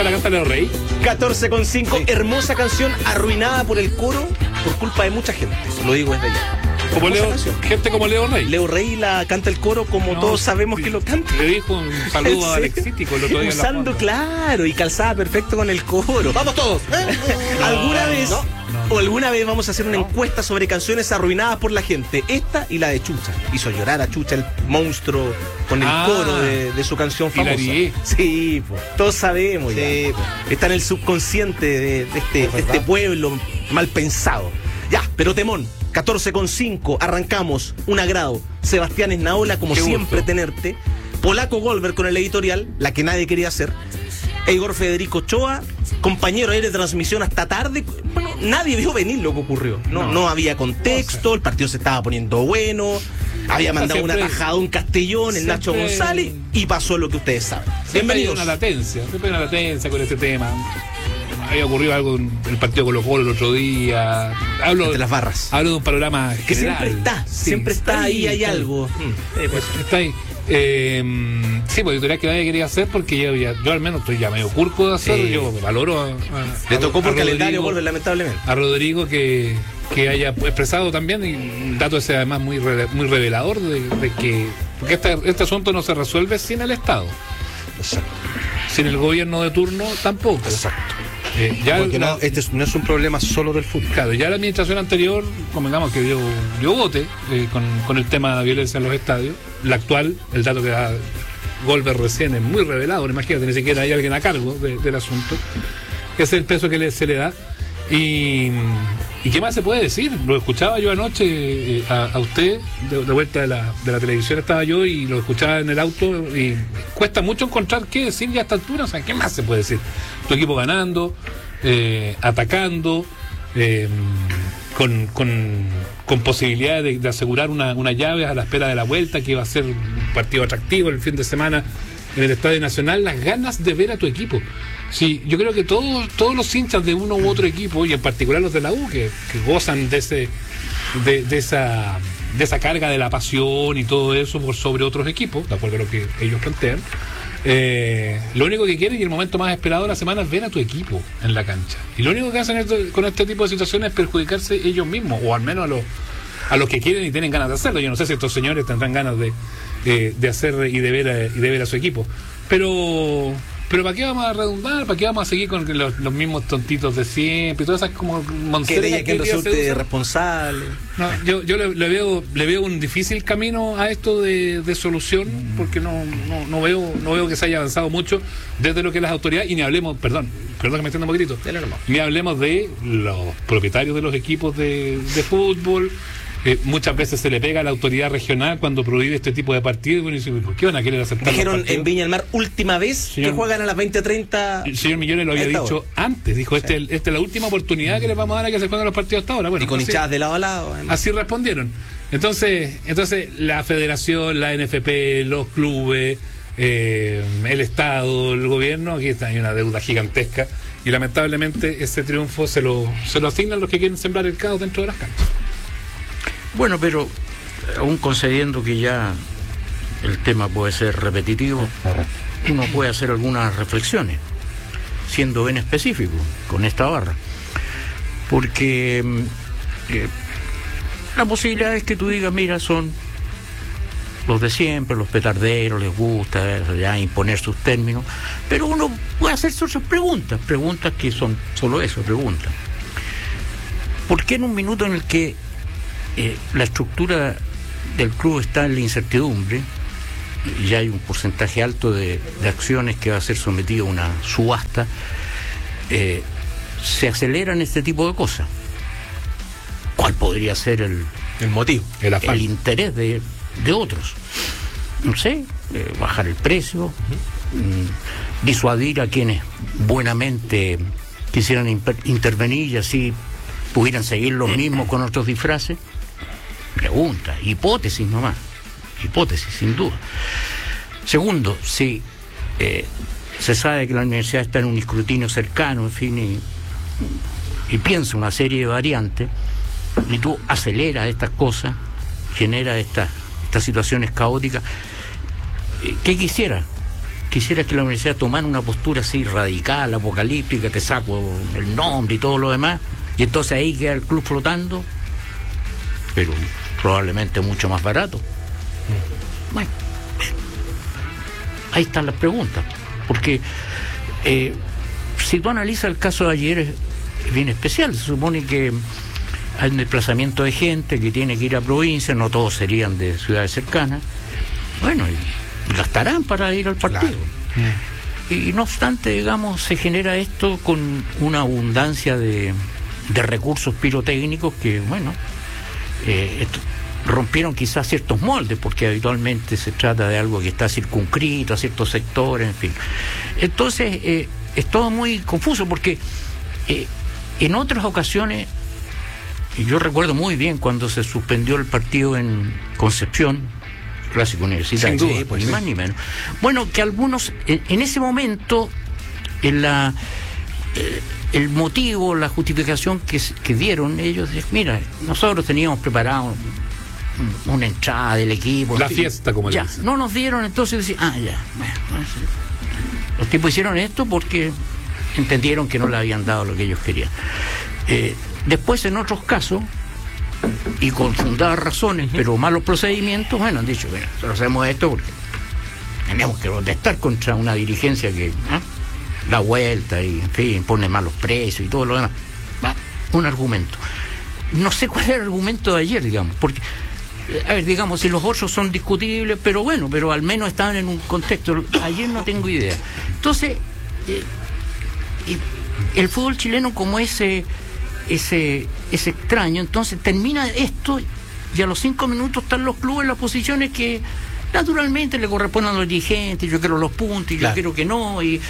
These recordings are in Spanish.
la canta Leo Rey. 14,5. Sí. Hermosa canción arruinada por el coro por culpa de mucha gente. Lo digo desde ya. Como Leo, gente como Leo Rey. Leo Rey la canta el coro como todos sabemos que lo canta. Le dijo un saludo a Alexítico el otro día. Usando, claro, y calzaba perfecto con el coro. ¡Vamos todos! ¿Alguna vez? O alguna vez vamos a hacer una encuesta sobre canciones arruinadas por la gente. Esta y la de Chucha. Hizo llorar a Chucha el monstruo con el coro de su canción famosa. Sí, pues, todos sabemos ya. Está en el subconsciente de este pueblo mal pensado. Ya, pero temón. 14,5, arrancamos, un agrado. Sebastián Esnaola, como siempre, tenerte. Polaco Goldberg con el editorial, la que nadie quería hacer. Igor Federico Ochoa, compañero aire de transmisión hasta tarde. Bueno, nadie vio venir lo que ocurrió. No había contexto, el partido se estaba poniendo bueno. Había mandado una tajada un Castellón, el Nacho González, y pasó lo que ustedes saben. Bienvenidos. Siempre hay una latencia con este tema. Había ocurrido algo en el partido Colo-Colo el otro día. Hablo de las barras. Hablo de un panorama que general. Siempre está ahí, hay algo. Pues, está ahí. Sí, pues editorial que nadie quería hacer porque yo al menos estoy ya medio curco de hacer. Yo valoro le tocó por calendario Goldberg, lamentablemente. A Rodrigo que haya expresado también, y un dato ese además muy revelador de que porque este asunto no se resuelve sin el Estado. Exacto. Sin el gobierno de turno tampoco. Exacto. Porque este no es un problema solo del fútbol. Claro, ya la administración anterior, convengamos que dio bote con el tema de la violencia en los estadios. La actual, el dato que da Goldberg recién es muy revelador, imagínate, ni siquiera hay alguien a cargo del asunto. Ese es el peso que se le da. ¿Y qué más se puede decir? Lo escuchaba yo anoche a usted, de vuelta de la televisión estaba yo y lo escuchaba en el auto y cuesta mucho encontrar qué decir ya a esta altura. O sea, ¿qué más se puede decir? Tu equipo ganando, atacando, con posibilidades de asegurar una llave a la espera de la vuelta, que iba a ser un partido atractivo el fin de semana en el Estadio Nacional, las ganas de ver a tu equipo. Sí, yo creo que todos los hinchas de uno u otro equipo, y en particular los de la U, que gozan de esa carga de la pasión y todo eso por sobre otros equipos, de acuerdo a lo que ellos plantean, lo único que quieren y el momento más esperado de la semana es ver a tu equipo en la cancha. Y lo único que hacen con este tipo de situaciones es perjudicarse ellos mismos, o al menos a los que quieren y tienen ganas de hacerlo. Yo no sé si estos señores tendrán ganas de hacer y de ver a su equipo. Pero ¿para qué vamos a redundar? ¿Para qué vamos a seguir con los mismos tontitos de siempre? Y todas esas como monseras que resulte responsable. No, yo le veo un difícil camino a esto de solución, porque no veo que se haya avanzado mucho desde lo que las autoridades, y ni hablemos, perdón que me entienda un poquitito, ni hablemos de los propietarios de los equipos de fútbol. Muchas veces se le pega a la autoridad regional cuando prohíbe este tipo de partidos. Bueno, y dice, ¿por qué van a querer aceptar? Dijeron en Viña del Mar, última vez que juegan a las 20:30. El señor Millones lo había dicho antes. Dijo, esta es la última oportunidad que les vamos a dar a que se jueguen los partidos hasta ahora. Bueno, y con hinchadas de lado a lado. Así respondieron. Entonces la federación, la NFP, los clubes, el Estado, el gobierno, aquí hay una deuda gigantesca. Y lamentablemente ese triunfo se lo asignan los que quieren sembrar el caos dentro de las canchas. Bueno, pero aún concediendo que ya el tema puede ser repetitivo, uno puede hacer algunas reflexiones, siendo bien específico con esta barra. Porque la posibilidad es que tú digas, mira, son los de siempre, los petarderos, les gusta ya imponer sus términos, pero uno puede hacerse otras preguntas que son solo eso, preguntas. ¿Por qué en un minuto en el que la estructura del club está en la incertidumbre, y ya hay un porcentaje alto de acciones que va a ser sometido a una subasta, se aceleran este tipo de cosas? ¿Cuál podría ser el motivo, el interés de otros? No sé, bajar el precio, disuadir a quienes buenamente quisieran intervenir y así pudieran seguir los mismos con otros disfraces. Pregunta, hipótesis nomás, hipótesis sin duda. Segundo, si se sabe que la universidad está en un escrutinio cercano, en fin, y piensa una serie de variantes, y tú aceleras estas cosas, genera estas situaciones caóticas, ¿qué quisiera? quisiera que la universidad tomara una postura así radical, apocalíptica, te saco el nombre y todo lo demás, y entonces ahí queda el club flotando, pero probablemente mucho más barato. Bueno, ahí están las preguntas, porque si tú analizas el caso de ayer, es bien especial. Se supone que hay un desplazamiento de gente que tiene que ir a provincias, no todos serían de ciudades cercanas, bueno, y gastarán para ir al partido. Claro. Y no obstante, digamos, se genera esto con una abundancia de recursos pirotécnicos que, bueno, rompieron quizás ciertos moldes, porque habitualmente se trata de algo que está circunscrito a ciertos sectores, en fin. Entonces, es todo muy confuso, porque en otras ocasiones, y yo recuerdo muy bien cuando se suspendió el partido en Concepción, clásico universitario, sin duda, pues, ni más ni menos. Bueno, que algunos, en ese momento, el motivo, la justificación que dieron ellos, es, mira, nosotros teníamos preparado una entrada del equipo. La fiesta, como ya, le dicen. no nos dieron, entonces decían, bueno, los tipos hicieron esto porque entendieron que no le habían dado lo que ellos querían. Después, en otros casos, y con fundadas razones, pero malos procedimientos, bueno, han dicho, bueno, nosotros hacemos esto porque tenemos que protestar contra una dirigencia que da vuelta y, en fin, pone malos precios y todo lo demás. Un argumento. No sé cuál era el argumento de ayer, digamos, porque, a ver, digamos, si los otros son discutibles, pero bueno, pero al menos estaban en un contexto. Ayer no tengo idea. Entonces, el fútbol chileno, como ese extraño, entonces termina esto y a los 5 minutos están los clubes en las posiciones que naturalmente le corresponden a los dirigentes. Yo quiero los puntos y claro, yo quiero que no, y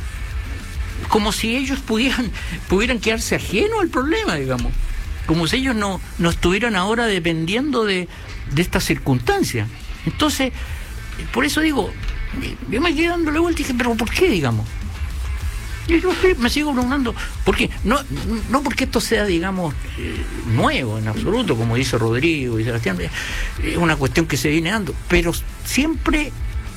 como si ellos pudieran quedarse ajenos al problema, digamos, como si ellos no estuvieran ahora dependiendo de estas circunstancias. Entonces, por eso digo, yo me quedé dándole vuelta y dije, pero ¿por qué, digamos? Y yo me sigo preguntando, ¿por qué? No porque esto sea, digamos, nuevo en absoluto, como dice Rodrigo y Sebastián, es una cuestión que se viene dando, pero siempre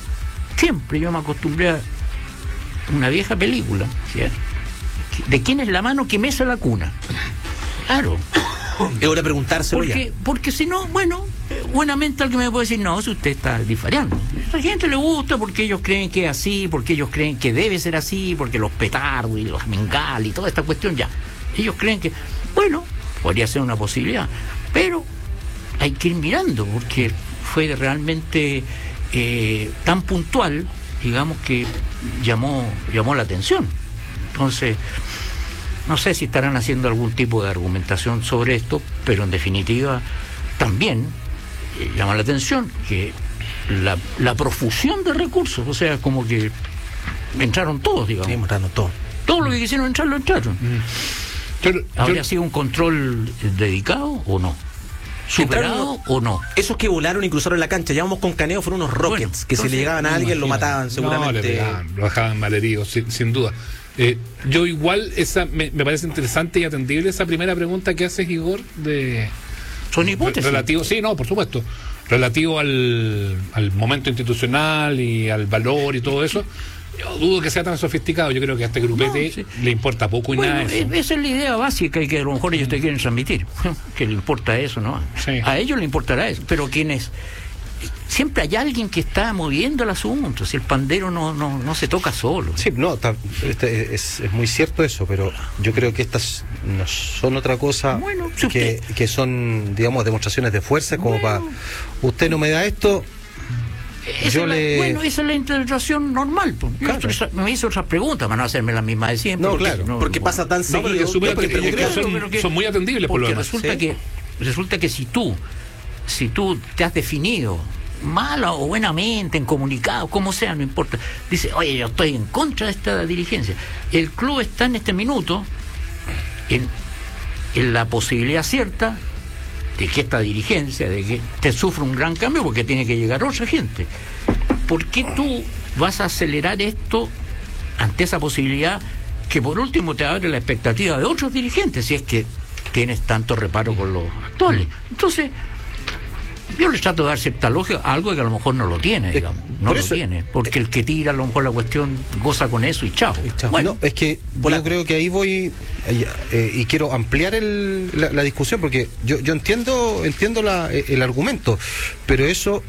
yo me acostumbré a una vieja película, ¿sí? ¿De quién es la mano que mece la cuna? Claro. Es hora de preguntárselo ya. Porque si no, bueno, buenamente alguien me puede decir, no, si usted está disfariando. A la gente le gusta porque ellos creen que es así, porque ellos creen que debe ser así, porque los petardos y los bengal y toda esta cuestión ya. Ellos creen que, bueno, podría ser una posibilidad, pero hay que ir mirando, porque fue realmente tan puntual, digamos, que llamó la atención. Entonces, no sé si estarán haciendo algún tipo de argumentación sobre esto, pero en definitiva también llama la atención que la profusión de recursos, o sea, como que entraron todos, digamos. Sí, entraron todos. Todo lo que quisieron entrar, lo entraron. ¿Habría sido un control dedicado o no? ¿Superado o no? Esos que volaron y cruzaron la cancha, llamamos con Caneo, fueron unos rockets, bueno, que si le llegaban a alguien lo mataban seguramente. No, le pegaban, lo dejaban malheridos, sin duda. Yo igual, me parece interesante y atendible esa primera pregunta que haces, Igor, de... Son hipótesis. Relativo, sí, no, por supuesto. Relativo al momento institucional y al valor y todo eso. Yo dudo que sea tan sofisticado. Yo creo que a este grupete le importa poco y nada eso. Esa es la idea básica y que a lo mejor ellos te quieren transmitir. Que le importa eso, ¿no? Sí. A ellos le importará eso. Pero quienes... Siempre hay alguien que está moviendo el asunto. Si el pandero no se toca solo. Sí, no, es muy cierto eso, pero yo creo que estas no son otra cosa, bueno, si que son, digamos, demostraciones de fuerza, como para usted no me da esto. Bueno, esa es la interpretación normal. Claro. Me hizo otras preguntas para no hacerme la misma de siempre. No, claro, porque pasa tan seguido. Son muy atendibles por lo demás. Resulta que si tú te has definido mala o buenamente en comunicado, como sea, no importa, dice, oye, yo estoy en contra de esta dirigencia, el club está en este minuto en la posibilidad cierta de que esta dirigencia, de que te sufra un gran cambio porque tiene que llegar otra gente. ¿Por qué tú vas a acelerar esto ante esa posibilidad que por último te abre la expectativa de otros dirigentes, si es que tienes tanto reparo con los actuales? Entonces, Yo le trato de dar cierta lógica a algo que a lo mejor no lo tiene, digamos. No lo tiene. Porque el que tira, a lo mejor la cuestión goza con eso y chao. Bueno, no, es que yo creo que ahí voy y quiero ampliar la discusión, porque yo entiendo el argumento, pero eso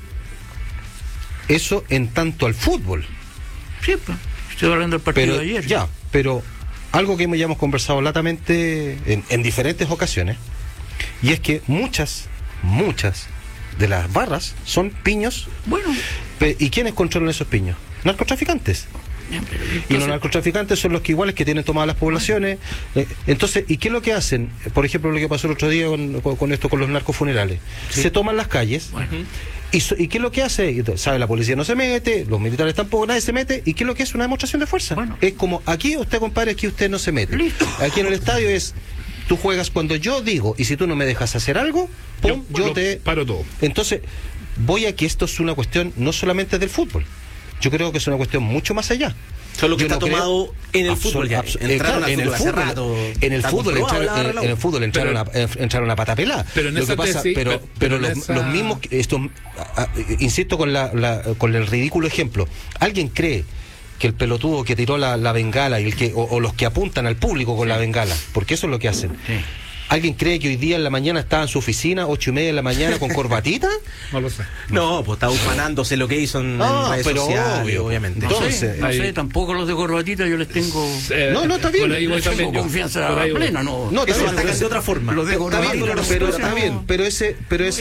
en tanto al fútbol. Sí, pues, estoy hablando del partido de ayer. Ya, pero algo que ya hemos conversado latamente en diferentes ocasiones, y es que muchas de las barras son piños. Bueno. ¿Y quiénes controlan esos piños? Narcotraficantes. Y los narcotraficantes son los que iguales que tienen tomadas las poblaciones. Entonces, ¿y qué es lo que hacen? Por ejemplo, lo que pasó el otro día con esto, con los narcofunerales. Sí. Se toman las calles. Bueno. ¿Y qué es lo que hace? ¿Sabe? La policía no se mete, los militares tampoco, nadie se mete. ¿Y qué es lo que es? Una demostración de fuerza. Bueno. Es como, aquí usted, compadre, aquí usted no se mete. Listo. Aquí en el estadio es, tú juegas cuando yo digo, y si tú no me dejas hacer algo, pum, yo te paro todo. Entonces, voy a que esto es una cuestión no solamente del fútbol. Yo creo que es una cuestión mucho más allá. Solo que está tomado en el fútbol ya. En el fútbol entraron a pata pelada. Pero en lo que pasa, pero los mismos, insisto con el ridículo ejemplo. ¿Alguien cree que el pelotudo que tiró la bengala y o los que apuntan al público con la bengala, porque eso es lo que hacen? Sí. ¿Alguien cree que hoy día en la mañana estaba en su oficina, 8:30 de la mañana, con corbatita? No lo sé. No, pues está ufanándose lo que hizo en redes sociales, obviamente. Entonces, no sé, tampoco los de corbatita yo les tengo... no, está bien. Tengo confianza plena, no. No, eso atacan de otra forma. Los de corbatita está bien, pero ese...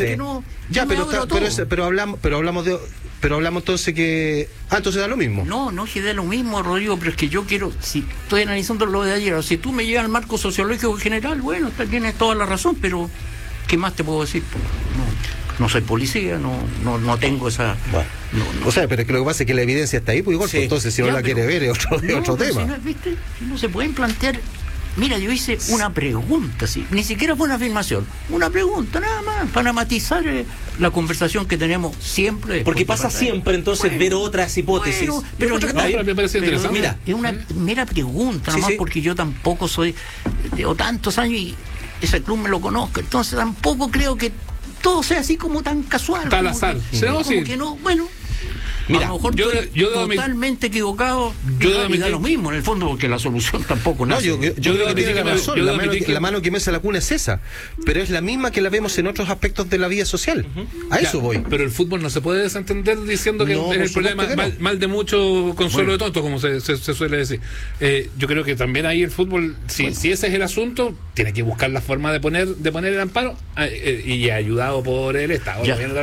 Pero hablamos entonces que... entonces da lo mismo. No que da lo mismo, Rodrigo, pero es que yo quiero... Si estoy analizando lo de ayer, si tú me llevas al marco sociológico general, bueno, tienes toda la razón, pero ¿qué más te puedo decir? No soy policía, no tengo esa... Bueno, o sea, pero es que lo que pasa es que la evidencia está ahí, pues igual, sí. Entonces si no la quiere ver es otro tema. Si no, ¿viste? No se pueden plantear... Mira, yo hice una pregunta, ¿sí? Ni siquiera fue una afirmación, una pregunta nada más, para matizar la conversación que tenemos siempre. Porque pasa siempre, entonces, ver otras hipótesis. Pero me parece interesante. Mira, es una mera pregunta, nomás, porque yo tampoco llevo tantos años y ese club me lo conozco, entonces tampoco creo que todo sea así como tan casual. Está al azar. Que no, bueno... Mira, a lo mejor yo totalmente equivocado, y da lo mismo en el fondo, porque la solución tampoco nace. Yo creo que tiene la razón. La mano que mece la cuna es esa, pero es la misma que la vemos en otros aspectos de la vida social. A eso voy. Pero el fútbol no se puede desentender diciendo que es el problema mal de mucho consuelo de tonto, como se suele decir. Yo creo que también ahí el fútbol, si ese es el asunto, tiene que buscar la forma de poner el amparo, y ayudado por el Estado.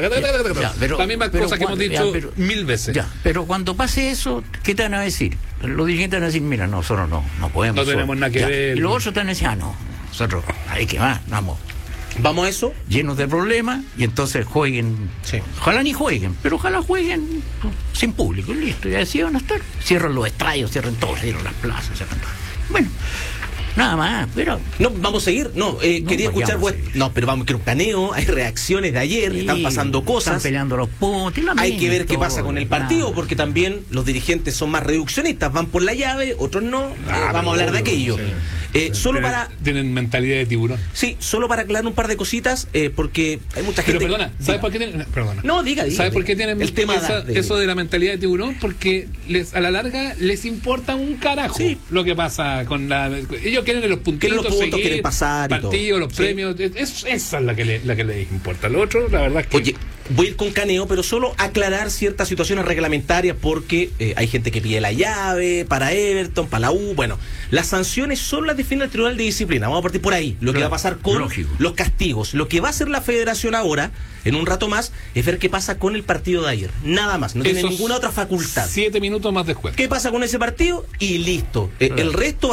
La misma cosa que hemos dicho 1000 veces. Ya, pero cuando pase eso, ¿qué te van a decir? Los dirigentes van a decir, mira, nosotros no podemos. No tenemos nada que ver. Y los otros te van a decir, no, nosotros, ahí que va, vamos a eso. Llenos de problemas, y entonces jueguen. Sí. Ojalá ni jueguen, pero ojalá jueguen sin público, y listo, ya así van a estar. Cierran los estadios, cierran todo, cierran las plazas, cierran todo. Bueno. Nada más, pero... No, vamos a seguir. Quería escuchar... pero vamos, que un planeo, hay reacciones de ayer, sí, están pasando cosas. Están peleando los puntos. Hay que ver qué pasa con el partido, porque también los dirigentes son más reduccionistas, van por la llave, otros no. Vamos a hablar de aquello. Sí. Tienen mentalidad de tiburón. Sí, solo para aclarar un par de cositas, porque hay mucha gente... Pero perdona, ¿sabes por qué tienen...? Perdona. No, diga. ¿Sabes por qué tienen eso de la mentalidad de tiburón? Porque a la larga les importa un carajo lo que pasa con la... Ellos quieren los puntitos, quieren pasar partidos, los premios, esa es la que les importa. Lo otro, la verdad es que... Oye, voy a ir con Caneo, pero solo aclarar ciertas situaciones reglamentarias, porque hay gente que pide la llave para Everton, para la U. Bueno, las sanciones solo las define el Tribunal de Disciplina. Vamos a partir por ahí. Lo que va a pasar con los castigos. Lo que va a hacer la Federación ahora, en un rato más, es ver qué pasa con el partido de ayer. Nada más, no tiene ninguna otra facultad. 7 minutos más de juego. ¿Qué pasa con ese partido? Y listo. El resto va